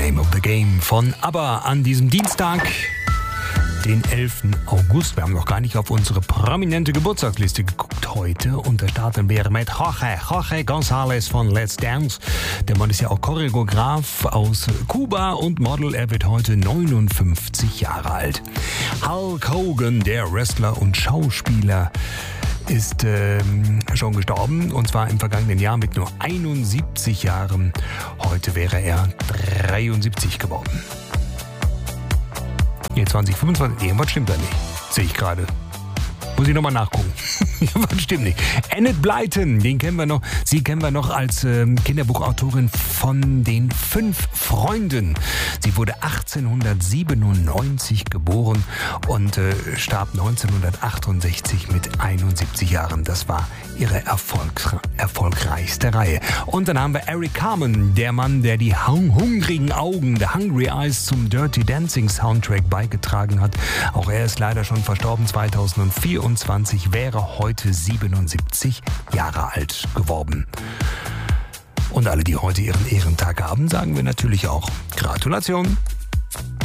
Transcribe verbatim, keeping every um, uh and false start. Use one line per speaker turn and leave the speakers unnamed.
Name of the Game von ABBA an diesem Dienstag, den elften August. Wir haben noch gar nicht auf unsere prominente Geburtstagsliste geguckt heute. Und da starten wir mit Jorge, Jorge González von Let's Dance. Der Mann ist ja auch Choreograf aus Kuba und Model. Er wird heute neunundfünfzig Jahre alt. Hulk Hogan, der Wrestler und Schauspieler, ist ähm, schon gestorben, und zwar im vergangenen Jahr mit nur einundsiebzig Jahren. Heute wäre er dreiundsiebzig geworden. Jetzt zwanzig fünfundzwanzig, irgendwas stimmt da nicht, sehe ich gerade. Muss ich nochmal nachgucken. Was stimmt nicht. Enid Blyton, den kennen wir noch. Sie kennen wir noch als ähm, Kinderbuchautorin von den Fünf Freunden. Sie wurde achtzehnhundertsiebenundneunzig geboren und äh, starb neunzehnhundertachtundsechzig mit einundsiebzig Jahren. Das war ihre Erfolg, erfolgreichste Reihe. Und dann haben wir Eric Carmen, der Mann, der die hung- hungrigen Augen, The Hungry Eyes, zum Dirty Dancing Soundtrack beigetragen hat. Auch er ist leider schon verstorben. zweitausendvierundzwanzig, wäre heute siebenundsiebzig Jahre alt geworden. Und alle, die heute ihren Ehrentag haben, sagen wir natürlich auch Gratulation.